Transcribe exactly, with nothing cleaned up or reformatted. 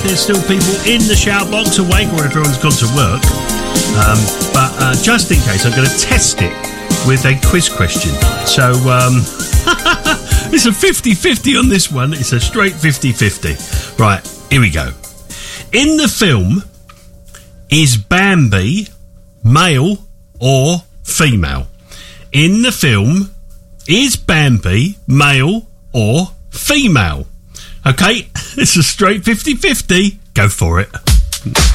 There's still people in the shout box awake, or everyone's gone to work. Um, but uh, just in case, I'm going to test it with a quiz question. So um, it's a fifty-fifty on this one. It's a straight fifty-fifty. Right, here we go. In the film, is Bambi male or female? In the film, is Bambi male or female? Okay, it's a straight fifty-fifty. Go for it.